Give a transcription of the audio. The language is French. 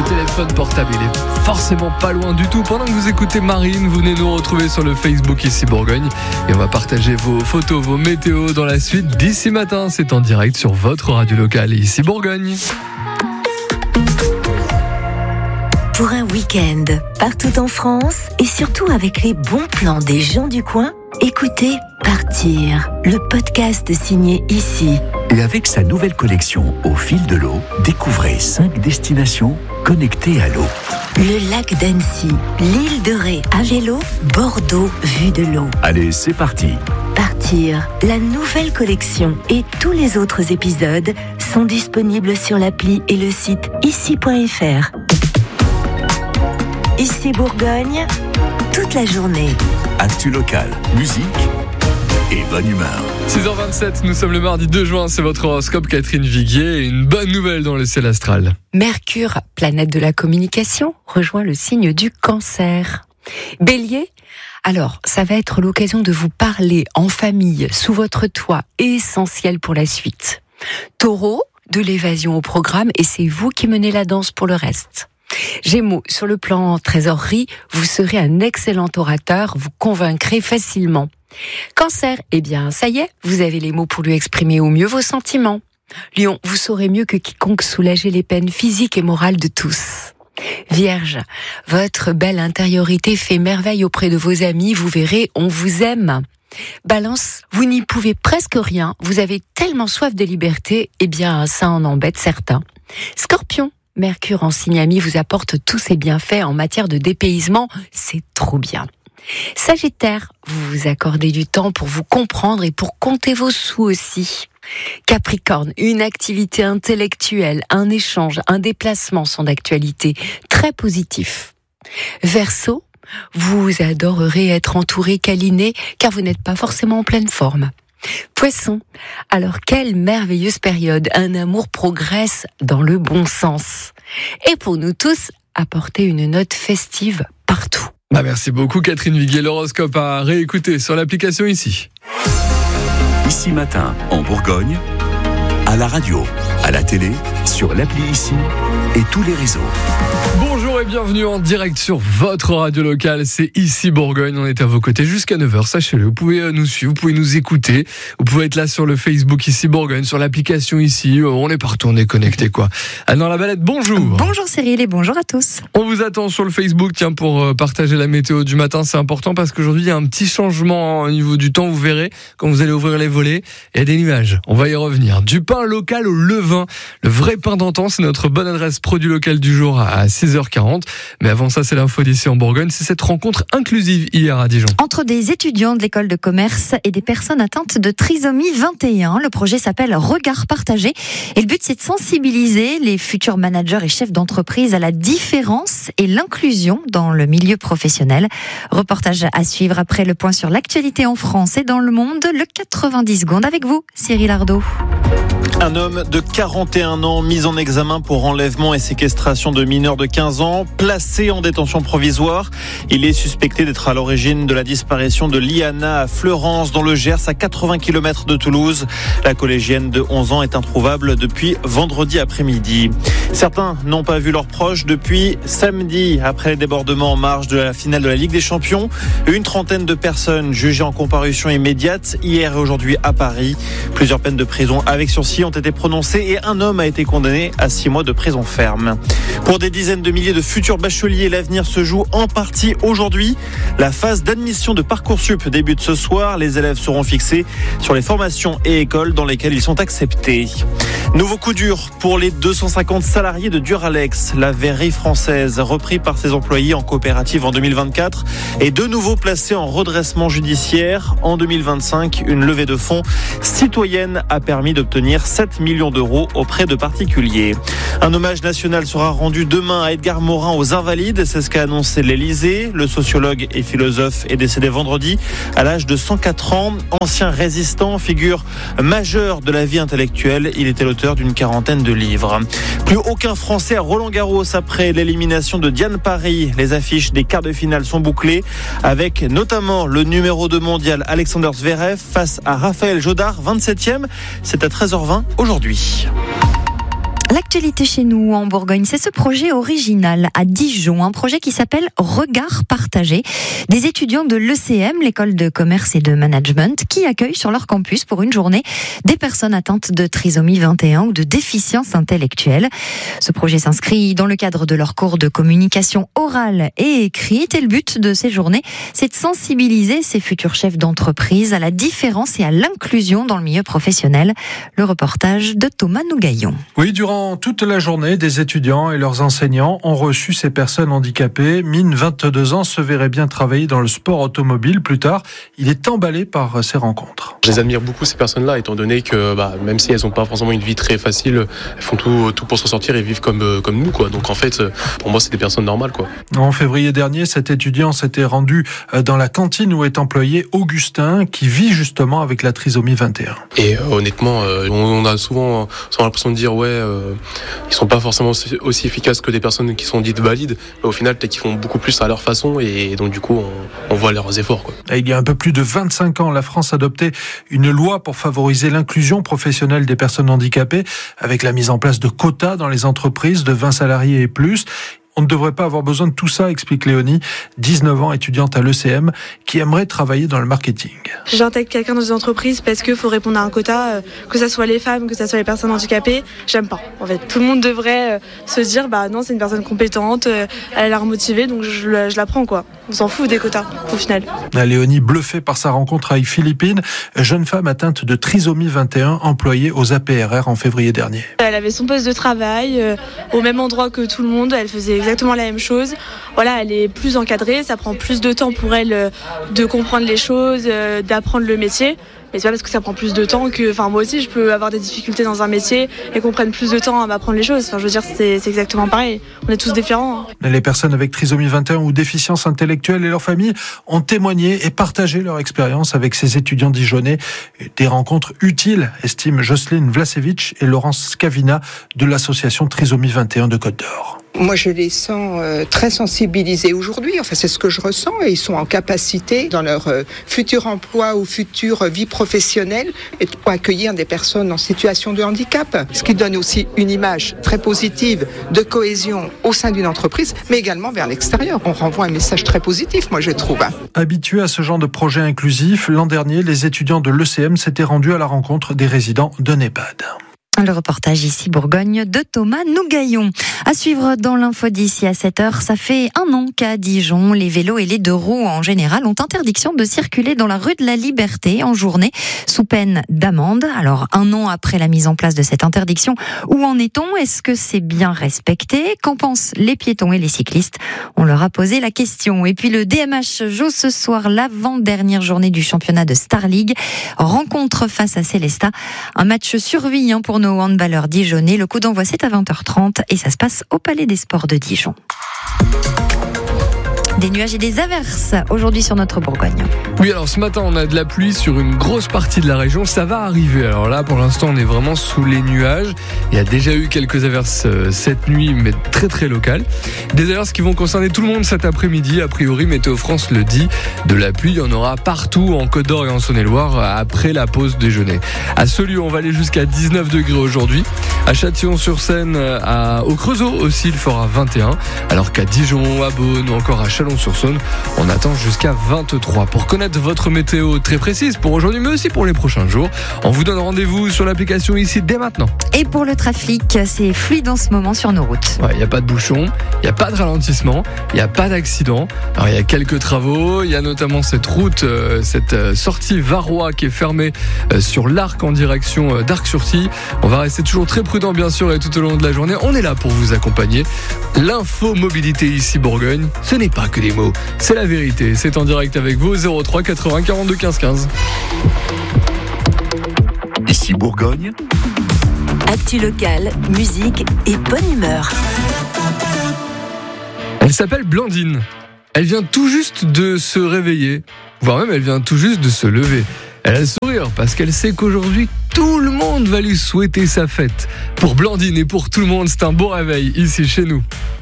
téléphone portable, il est forcément pas loin du tout. Pendant que vous écoutez Marine, vous venez nous retrouver sur le Facebook Ici Bourgogne et on va partager vos photos, vos météos dans la suite d'ici matin. C'est en direct sur votre radio locale Ici Bourgogne. Pour un week-end partout en France et surtout avec les bons plans des gens du coin, écoutez Partir, le podcast signé Ici. Et avec sa nouvelle collection Au fil de l'eau, découvrez 5 destinations connectées à l'eau. Le lac d'Annecy, l'île de Ré à vélo, Bordeaux vue de l'eau. Allez, c'est parti. Partir, la nouvelle collection et tous les autres épisodes sont disponibles sur l'appli et le site ici.fr. Ici Bourgogne, toute la journée. Actu locale, musique et bonne humeur. 6h27, nous sommes le mardi 2 juin, c'est votre horoscope Catherine Viguier et une bonne nouvelle dans le ciel astral. Mercure, planète de la communication, rejoint le signe du Cancer. Bélier, alors ça va être l'occasion de vous parler en famille, sous votre toit, essentiel pour la suite. Taureau, de l'évasion au programme et c'est vous qui menez la danse pour le reste. Gémeaux, sur le plan trésorerie, vous serez un excellent orateur, vous convaincrez facilement. Cancer, eh bien ça y est, vous avez les mots pour lui exprimer au mieux vos sentiments. Lion, vous saurez mieux que quiconque soulager les peines physiques et morales de tous. Vierge, votre belle intériorité fait merveille auprès de vos amis, vous verrez, on vous aime. Balance, vous n'y pouvez presque rien, vous avez tellement soif de liberté, eh bien ça en embête certains. Scorpion, Mercure en signe ami vous apporte tous ses bienfaits en matière de dépaysement, c'est trop bien. Sagittaire, vous vous accordez du temps pour vous comprendre et pour compter vos sous aussi. Capricorne, une activité intellectuelle, un échange, un déplacement sont d'actualité, très positif. Verseau, vous adorerez être entouré, câliné, car vous n'êtes pas forcément en pleine forme. Poisson, alors quelle merveilleuse période, un amour progresse dans le bon sens. Et pour nous tous, apportez une note festive partout. Merci beaucoup Catherine Viguier, l'horoscope à réécouter sur l'application Ici. Ici matin, en Bourgogne, à la radio, à la télé, sur l'appli Ici et tous les réseaux. Bonjour et bienvenue en direct sur votre radio locale, c'est Ici Bourgogne, on est à vos côtés jusqu'à 9h, sachez-le, vous pouvez nous suivre, vous pouvez nous écouter, vous pouvez être là sur le Facebook Ici Bourgogne, sur l'application Ici, on est partout, on est connecté quoi. Anne dans la balette, bonjour. Bonjour Cyril et bonjour à tous. On vous attend sur le Facebook, tiens, pour partager la météo du matin, c'est important parce qu'aujourd'hui il y a un petit changement au niveau du temps, vous verrez, quand vous allez ouvrir les volets, il y a des nuages, on va y revenir. Du pain local au levain, le vrai pain d'antan, c'est notre bonne adresse produit local du jour à 6h40. Mais avant ça, c'est l'info d'ici en Bourgogne. C'est cette rencontre inclusive hier à Dijon. Entre des étudiants de l'école de commerce et des personnes atteintes de trisomie 21, le projet s'appelle Regard partagé. Et le but, c'est de sensibiliser les futurs managers et chefs d'entreprise à la différence et l'inclusion dans le milieu professionnel. Reportage à suivre après le point sur l'actualité en France et dans le monde. Le 90 secondes avec vous, Cyril Ardo. Un homme de 41 ans mis en examen pour enlèvement et séquestration de mineurs de 15 ans, placé en détention provisoire. Il est suspecté d'être à l'origine de la disparition de Liana à Fleurance dans le Gers, à 80 km de Toulouse. La collégienne de 11 ans est introuvable depuis vendredi après-midi. Certains n'ont pas vu leurs proches depuis samedi, après les débordements en marge de la finale de la Ligue des Champions. Une trentaine de personnes jugées en comparution immédiate hier et aujourd'hui à Paris. Plusieurs peines de prison avec sursis ont été prononcées et un homme a été condamné à 6 mois de prison ferme. Pour des dizaines de milliers de futurs bacheliers, l'avenir se joue en partie aujourd'hui. La phase d'admission de Parcoursup débute ce soir. Les élèves seront fixés sur les formations et écoles dans lesquelles ils sont acceptés. Nouveau coup dur pour les 250 salariés de Duralex. La verrerie française, repris par ses employés en coopérative en 2024, est de nouveau placée en redressement judiciaire. En 2025, une levée de fonds citoyenne a permis d'obtenir 7 millions d'euros auprès de particuliers. Un hommage national sera rendu demain à Edgar Morin aux Invalides. C'est ce qu'a annoncé l'Élysée. Le sociologue et philosophe est décédé vendredi à l'âge de 104 ans. Ancien résistant, figure majeure de la vie intellectuelle. Il était l'auteur d'une quarantaine de livres. Plus aucun Français à Roland-Garros après l'élimination de Diane Parry. Les affiches des quarts de finale sont bouclées avec notamment le numéro 2 mondial Alexander Zverev face à Raphaël Jodard, 27e. C'est à 13h20 aujourd'hui. L'actualité chez nous en Bourgogne, c'est ce projet original à Dijon, un projet qui s'appelle Regard partagé. Des étudiants de l'ECM, l'école de commerce et de management, qui accueillent sur leur campus pour une journée des personnes atteintes de trisomie 21 ou de déficience intellectuelle. Ce projet s'inscrit dans le cadre de leur cours de communication orale et écrite. Et le but de ces journées, c'est de sensibiliser ces futurs chefs d'entreprise à la différence et à l'inclusion dans le milieu professionnel. Le reportage de Thomas Nougaillon. Oui, durant toute la journée, des étudiants et leurs enseignants ont reçu ces personnes handicapées. Mine, 22 ans, se verrait bien travailler dans le sport automobile. Plus tard, il est emballé par ces rencontres. Je les admire beaucoup, ces personnes-là, étant donné que même si elles n'ont pas forcément une vie très facile, elles font tout pour s'en sortir et vivent comme nous, quoi. Donc en fait, pour moi, c'est des personnes normales, quoi. En février dernier, cet étudiant s'était rendu dans la cantine où est employé Augustin, qui vit justement avec la trisomie 21. Et honnêtement, on a souvent l'impression de dire ils sont pas forcément aussi efficaces que des personnes qui sont dites valides, mais au final peut-être qu'ils font beaucoup plus à leur façon et donc du coup on voit leurs efforts, quoi. Il y a un peu plus de 25 ans, la France adoptait une loi pour favoriser l'inclusion professionnelle des personnes handicapées avec la mise en place de quotas dans les entreprises de 20 salariés et plus. On ne devrait pas avoir besoin de tout ça, explique Léonie, 19 ans, étudiante à l'ECM, qui aimerait travailler dans le marketing. J'intègre quelqu'un dans une entreprise parce qu'il faut répondre à un quota, que ce soit les femmes, que ce soit les personnes handicapées. J'aime pas. En fait, tout le monde devrait se dire, non, c'est une personne compétente, elle a l'air motivée, donc je la prends, quoi. On s'en fout des quotas, au final. Léonie, bluffée par sa rencontre avec Philippine, jeune femme atteinte de trisomie 21, employée aux APRR en février dernier. Elle avait son poste de travail, au même endroit que tout le monde, elle faisait exactement la même chose. Voilà, elle est plus encadrée, ça prend plus de temps pour elle de comprendre les choses, d'apprendre le métier. Mais c'est pas parce que ça prend plus de temps que, moi aussi, je peux avoir des difficultés dans un métier et qu'on prenne plus de temps à m'apprendre les choses. Je veux dire, c'est exactement pareil. On est tous différents. Les personnes avec trisomie 21 ou déficience intellectuelle et leurs familles ont témoigné et partagé leur expérience avec ces étudiants dijonnais. Des rencontres utiles, estiment Jocelyne Vlasevich et Laurence Scavina de l'association Trisomie 21 de Côte d'Or. Moi, je les sens très sensibilisés aujourd'hui. Enfin, c'est ce que je ressens. Et ils sont en capacité, dans leur futur emploi ou future vie professionnelle, pour accueillir des personnes en situation de handicap. Ce qui donne aussi une image très positive de cohésion au sein d'une entreprise, mais également vers l'extérieur. On renvoie un message très positif, moi, je trouve. Habitués à ce genre de projet inclusif, l'an dernier, les étudiants de l'ECM s'étaient rendus à la rencontre des résidents de NEHPAD. Le reportage ici Bourgogne de Thomas Nougaillon. À suivre dans l'info d'ici à 7h, ça fait 1 an qu'à Dijon, les vélos et les 2 roues en général ont interdiction de circuler dans la rue de la Liberté en journée sous peine d'amende. Alors 1 an après la mise en place de cette interdiction, où en est-on ? Est-ce que c'est bien respecté ? Qu'en pensent les piétons et les cyclistes ? On leur a posé la question. Et puis le DMH joue ce soir l'avant-dernière journée du championnat de Star League. Rencontre face à Célestat. Un match survie pour nos handballeurs dijonnais. Le coup d'envoi, c'est à 20h30 et ça se passe au Palais des Sports de Dijon. Des nuages et des averses aujourd'hui sur notre Bourgogne. Oui, alors ce matin, on a de la pluie sur une grosse partie de la région. Ça va arriver. Alors là, pour l'instant, on est vraiment sous les nuages. Il y a déjà eu quelques averses cette nuit, mais très très locales. Des averses qui vont concerner tout le monde cet après-midi. A priori, Météo France le dit. De la pluie, il y en aura partout en Côte d'Or et en Saône-et-Loire après la pause déjeuner. À Saulieu, on va aller jusqu'à 19 degrés aujourd'hui. À Châtillon-sur-Seine, au Creusot aussi, il fera 21. Alors qu'à Dijon, à Beaune ou encore à Chalon-sur-Saône, on attend jusqu'à 23. Pour connaître votre météo très précise pour aujourd'hui, mais aussi pour les prochains jours, on vous donne rendez-vous sur l'application ici dès maintenant. Et pour le trafic, c'est fluide en ce moment sur nos routes. Il n'y a pas de bouchons, il n'y a pas de ralentissement, il n'y a pas d'accident. Alors il y a quelques travaux, il y a notamment cette route, cette sortie Varrois qui est fermée sur l'Arc en direction d'Arc-sur-Tille. On va rester toujours très prudent bien sûr et tout au long de la journée, on est là pour vous accompagner. L'info mobilité ici Bourgogne, ce n'est pas que des mots, c'est la vérité. C'est en direct avec vous, 03 80 42 15 15. Ici Bourgogne. Actu locale, musique et bonne humeur. Elle s'appelle Blandine. Elle vient tout juste de se réveiller, voire même elle vient tout juste de se lever. Elle a le sourire parce qu'elle sait qu'aujourd'hui, tout le monde va lui souhaiter sa fête. Pour Blandine et pour tout le monde, c'est un beau réveil ici chez nous.